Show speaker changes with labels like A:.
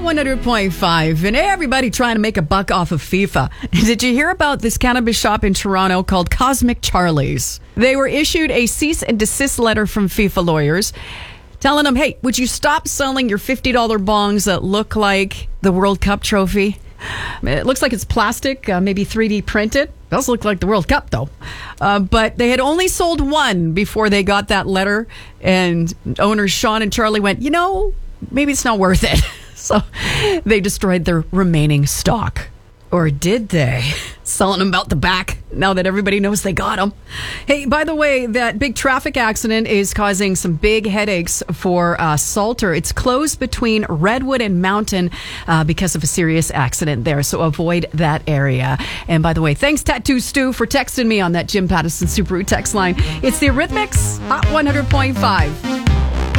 A: 100.5, and everybody trying to make a buck off of FIFA. Did you hear about this cannabis shop in Toronto called Cosmic Charlie's? They were issued a cease and desist letter from FIFA lawyers telling them, hey, would you stop selling your $50 bongs that look like the World Cup trophy? It looks like it's plastic, maybe 3D printed. Does look like the World Cup, though. But they had only sold one before they got that letter, and owners Sean and Charlie went, maybe it's not worth it. So they destroyed their remaining stock. Or did they? Selling them out the back now that everybody knows they got them. Hey, by the way, that big traffic accident is causing some big headaches for Salter. It's closed between Redwood and Mountain because of a serious accident there. So avoid that area. And by the way, thanks Tattoo Stu for texting me on that Jim Pattison Subaru text line. It's the Eurythmics, Hot 100.5.